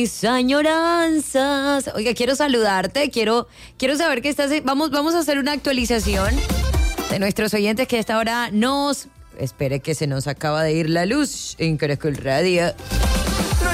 Mis añoranzas. Oiga, quiero saludarte, quiero saber que estás. Vamos a hacer una actualización de nuestros oyentes que a esta hora nos. Espere que se nos acaba de ir la luz en Caracol Radio.